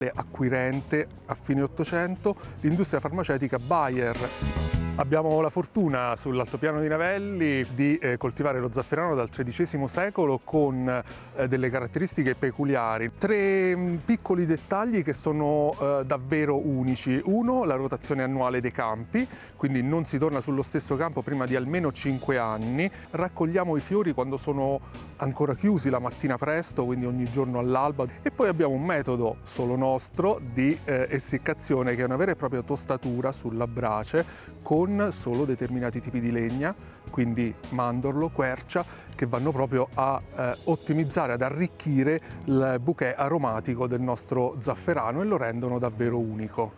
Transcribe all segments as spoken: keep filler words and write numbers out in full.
Acquirente a fine Ottocento, l'industria farmaceutica Bayer. Abbiamo la fortuna sull'altopiano di Navelli di eh, coltivare lo zafferano dal tredicesimo secolo con eh, delle caratteristiche peculiari. Tre mh, piccoli dettagli che sono eh, davvero unici. Uno, la rotazione annuale dei campi, quindi non si torna sullo stesso campo prima di almeno cinque anni. Raccogliamo i fiori quando sono ancora chiusi la mattina presto, quindi ogni giorno all'alba. E poi abbiamo un metodo solo nostro di eh, essiccazione che è una vera e propria tostatura sulla brace con solo determinati tipi di legna, quindi mandorlo, quercia, che vanno proprio a eh, ottimizzare, ad arricchire il bouquet aromatico del nostro zafferano e lo rendono davvero unico.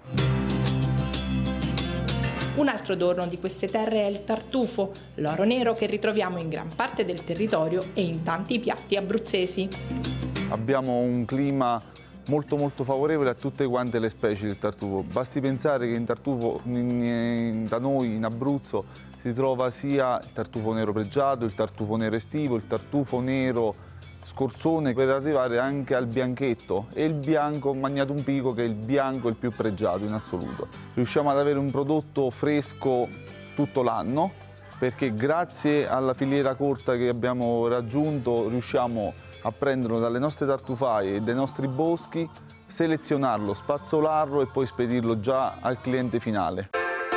Un altro dono di queste terre è il tartufo, l'oro nero che ritroviamo in gran parte del territorio e in tanti piatti abruzzesi. Abbiamo un clima molto molto favorevole a tutte quante le specie del tartufo. Basti pensare che in tartufo, in, in, da noi in Abruzzo si trova sia il tartufo nero pregiato, il tartufo nero estivo, il tartufo nero scorzone, per arrivare anche al bianchetto e il bianco magnatum pico, che è il bianco il più pregiato in assoluto. Riusciamo ad avere un prodotto fresco tutto l'anno, perché grazie alla filiera corta che abbiamo raggiunto riusciamo a prenderlo dalle nostre tartufaie e dai nostri boschi, selezionarlo, spazzolarlo e poi spedirlo già al cliente finale.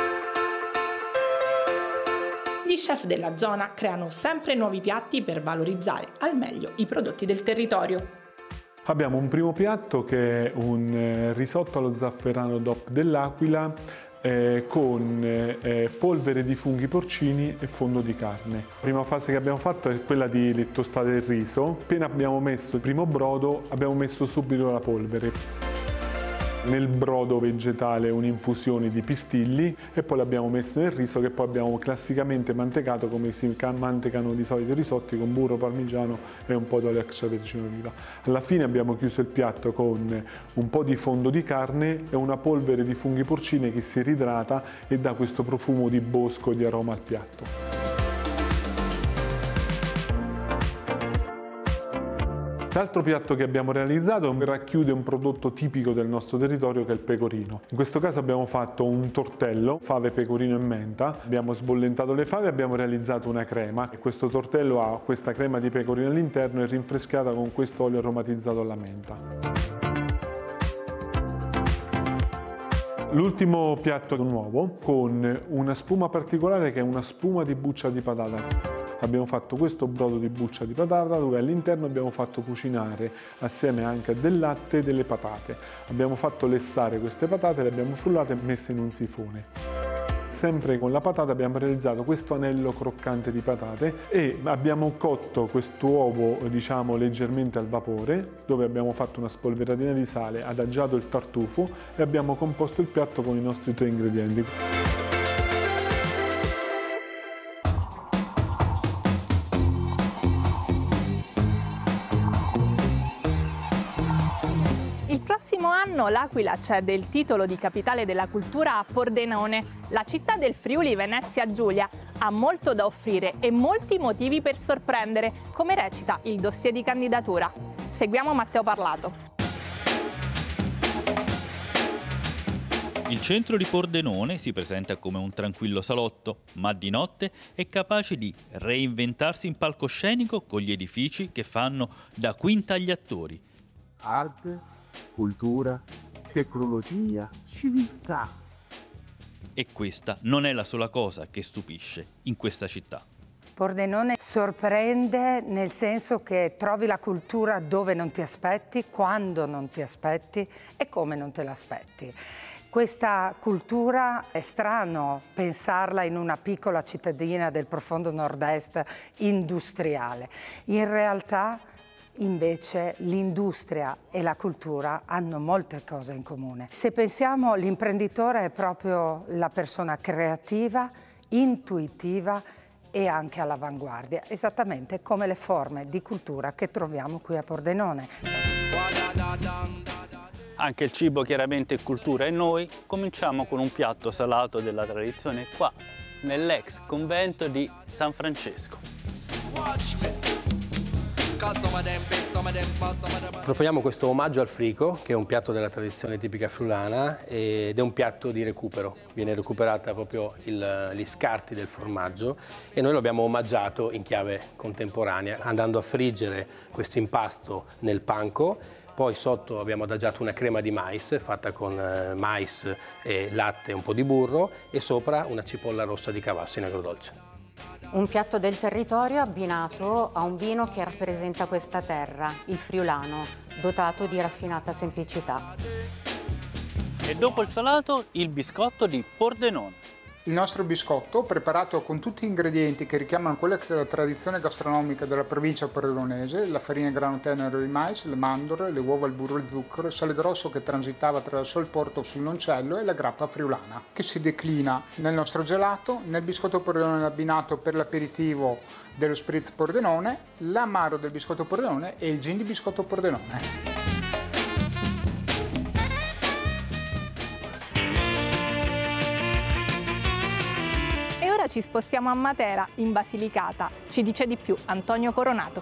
Gli chef della zona creano sempre nuovi piatti per valorizzare al meglio i prodotti del territorio. Abbiamo un primo piatto che è un risotto allo zafferano D O P dell'Aquila eh, con eh, polvere di funghi porcini e fondo di carne. La prima fase che abbiamo fatto è quella di tostare il riso. Appena abbiamo messo il primo brodo abbiamo messo subito la polvere. Nel brodo vegetale un'infusione di pistilli e poi l'abbiamo messo nel riso, che poi abbiamo classicamente mantecato come si mantecano di solito i risotti, con burro parmigiano e un po' d'olio extravergine d'oliva. Alla fine abbiamo chiuso il piatto con un po' di fondo di carne e una polvere di funghi porcini che si ridrata e dà questo profumo di bosco e di aroma al piatto. L'altro piatto che abbiamo realizzato racchiude un prodotto tipico del nostro territorio, che è il pecorino. In questo caso abbiamo fatto un tortello, fave, pecorino e menta. Abbiamo sbollentato le fave e abbiamo realizzato una crema. E questo tortello ha questa crema di pecorino all'interno e rinfrescata con questo olio aromatizzato alla menta. L'ultimo piatto nuovo con una spuma particolare che è una spuma di buccia di patata. Abbiamo fatto questo brodo di buccia di patata dove all'interno abbiamo fatto cucinare assieme anche a del latte e delle patate. Abbiamo fatto lessare queste patate, le abbiamo frullate e messe in un sifone. Sempre con la patata abbiamo realizzato questo anello croccante di patate e abbiamo cotto quest'uovo, diciamo, leggermente al vapore, dove abbiamo fatto una spolveratina di sale, adagiato il tartufo e abbiamo composto il piatto con i nostri tre ingredienti. Il prossimo anno l'Aquila cede il titolo di capitale della cultura a Pordenone. La città del Friuli Venezia Giulia ha molto da offrire e molti motivi per sorprendere, come recita il dossier di candidatura. Seguiamo Matteo Parlato. Il centro di Pordenone si presenta come un tranquillo salotto, ma di notte è capace di reinventarsi in palcoscenico con gli edifici che fanno da quinta agli attori. Arte, cultura, tecnologia, civiltà. E questa non è la sola cosa che stupisce in questa città. Pordenone sorprende nel senso che trovi la cultura dove non ti aspetti, quando non ti aspetti e come non te l'aspetti. Questa cultura è strano pensarla in una piccola cittadina del profondo nord-est industriale. In realtà invece l'industria e la cultura hanno molte cose in comune. Se pensiamo, l'imprenditore è proprio la persona creativa, intuitiva e anche all'avanguardia, esattamente come le forme di cultura che troviamo qui a Pordenone. Anche il cibo chiaramente è cultura e noi cominciamo con un piatto salato della tradizione qua, nell'ex convento di San Francesco. Proponiamo questo omaggio al frico, che è un piatto della tradizione tipica friulana ed è un piatto di recupero. Viene recuperata proprio il, gli scarti del formaggio e noi lo abbiamo omaggiato in chiave contemporanea, andando a friggere questo impasto nel panko. Poi sotto abbiamo adagiato una crema di mais fatta con eh, mais, e latte e un po' di burro e sopra una cipolla rossa di Cavasso in agrodolce. Un piatto del territorio abbinato a un vino che rappresenta questa terra, il friulano, dotato di raffinata semplicità. E dopo il salato, il biscotto di Pordenone. Il nostro biscotto, preparato con tutti gli ingredienti che richiamano quella che è la tradizione gastronomica della provincia pordenonese, la farina grano tenero di mais, le mandorle, le uova al burro e zucchero, il sale grosso che transitava attraverso il porto sul noncello e la grappa friulana, che si declina nel nostro gelato, nel biscotto pordenone abbinato per l'aperitivo dello spritz pordenone, l'amaro del biscotto pordenone e il gin di biscotto pordenone. Ci spostiamo a Matera, in Basilicata. Ci dice di più Antonio Coronato.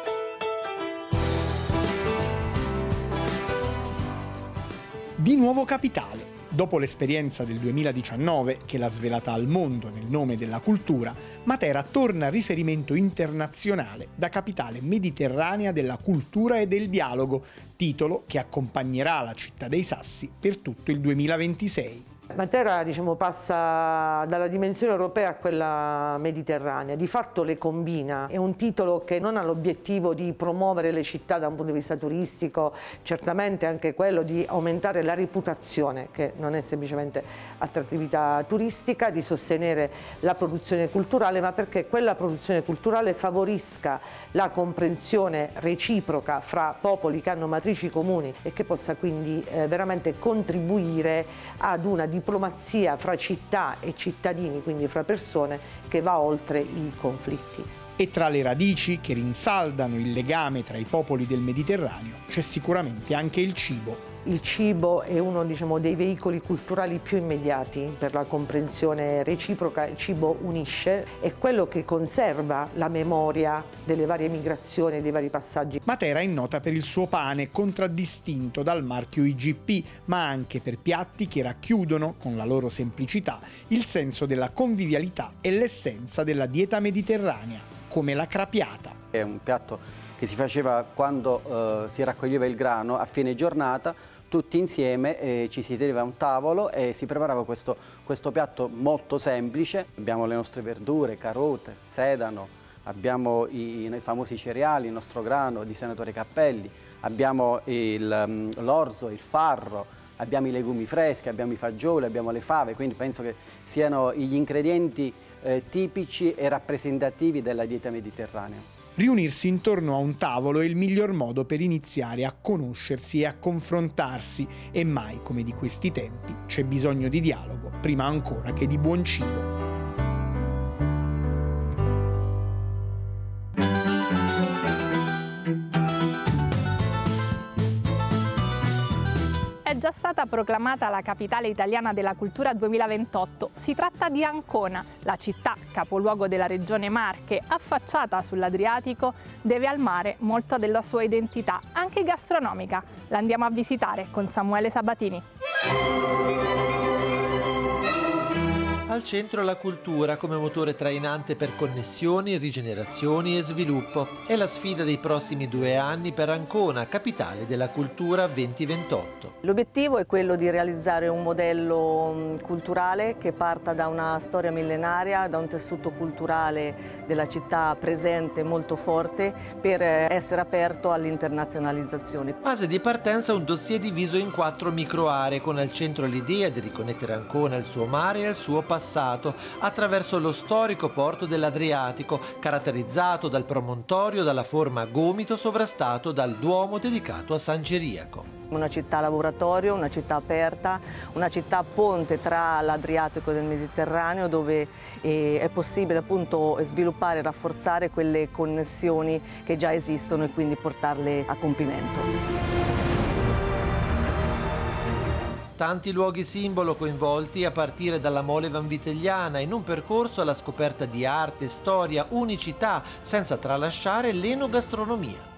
Di nuovo capitale. Dopo l'esperienza del duemiladiciannove, che l'ha svelata al mondo nel nome della cultura, Matera torna riferimento internazionale da capitale mediterranea della cultura e del dialogo, titolo che accompagnerà la città dei Sassi per tutto il duemilaventisei. Matera, diciamo, passa dalla dimensione europea a quella mediterranea, di fatto le combina. È un titolo che non ha l'obiettivo di promuovere le città da un punto di vista turistico, certamente anche quello di aumentare la reputazione, che non è semplicemente attrattività turistica, di sostenere la produzione culturale, ma perché quella produzione culturale favorisca la comprensione reciproca fra popoli che hanno matrici comuni e che possa quindi eh, veramente contribuire ad una diplomazia fra città e cittadini, quindi fra persone, che va oltre i conflitti. E tra le radici che rinsaldano il legame tra i popoli del Mediterraneo c'è sicuramente anche il cibo. Il cibo è uno, diciamo, dei veicoli culturali più immediati per la comprensione reciproca. Il cibo unisce, è quello che conserva la memoria delle varie migrazioni, dei vari passaggi. Matera è nota per il suo pane, contraddistinto dal marchio I G P, ma anche per piatti che racchiudono, con la loro semplicità, il senso della convivialità e l'essenza della dieta mediterranea, come la crapiata. È un piatto che si faceva quando eh, si raccoglieva il grano a fine giornata, tutti insieme eh, ci si sedeva a un tavolo e si preparava questo, questo piatto molto semplice. Abbiamo le nostre verdure, carote, sedano, abbiamo i, i famosi cereali, il nostro grano di Senatore Cappelli, abbiamo l'orzo, il farro, abbiamo i legumi freschi, abbiamo i fagioli, abbiamo le fave, quindi penso che siano gli ingredienti eh, tipici e rappresentativi della dieta mediterranea. Riunirsi intorno a un tavolo è il miglior modo per iniziare a conoscersi e a confrontarsi e mai, come di questi tempi, c'è bisogno di dialogo, prima ancora che di buon cibo. È già stata proclamata la capitale italiana della cultura duemilaventotto. Si tratta di Ancona. La città, capoluogo della regione Marche, affacciata sull'Adriatico, deve al mare molto della sua identità, anche gastronomica. La andiamo a visitare con Samuele Sabatini. Al centro la cultura come motore trainante per connessioni, rigenerazioni e sviluppo. È la sfida dei prossimi due anni per Ancona, capitale della cultura duemilaventotto. L'obiettivo è quello di realizzare un modello culturale che parta da una storia millenaria, da un tessuto culturale della città presente molto forte, per essere aperto all'internazionalizzazione. Base di partenza un dossier diviso in quattro microaree, con al centro l'idea di riconnettere Ancona al suo mare e al suo passato, attraverso lo storico porto dell'Adriatico, caratterizzato dal promontorio dalla forma a gomito sovrastato dal Duomo dedicato a San Ciriaco. Una città laboratorio, una città aperta, una città ponte tra l'Adriatico e il Mediterraneo, dove eh, è possibile appunto sviluppare e rafforzare quelle connessioni che già esistono e quindi portarle a compimento. tanti luoghi simbolo coinvolti a partire dalla Mole Vanvitelliana in un percorso alla scoperta di arte, storia, unicità, senza tralasciare l'enogastronomia.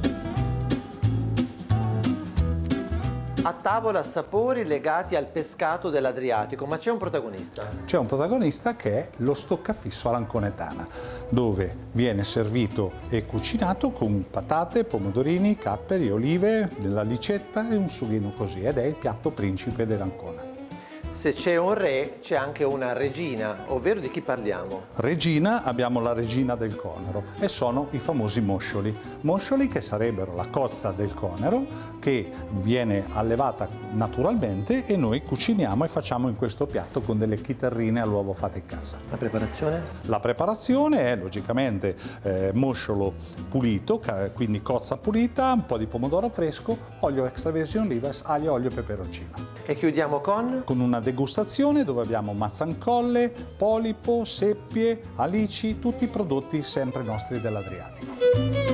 A tavola sapori legati al pescato dell'Adriatico, ma c'è un protagonista. C'è un protagonista che è lo stoccafisso all'anconetana, dove viene servito e cucinato con patate, pomodorini, capperi, olive, della licetta e un sughino così, ed è il piatto principe dell'Ancona. Se c'è un re, c'è anche una regina, ovvero di chi parliamo? Regina, abbiamo la regina del conero e sono i famosi moscioli. Moscioli che sarebbero la cozza del conero che viene allevata naturalmente e noi cuciniamo e facciamo in questo piatto con delle chitarrine all'uovo fatte in casa. La preparazione? La preparazione è logicamente eh, mosciolo pulito, quindi cozza pulita, un po' di pomodoro fresco, olio extravergine olives, aglio, olio e peperoncino. E chiudiamo con? Con una degustazione dove abbiamo mazzancolle, polipo, seppie, alici, tutti i prodotti sempre nostri dell'Adriatico.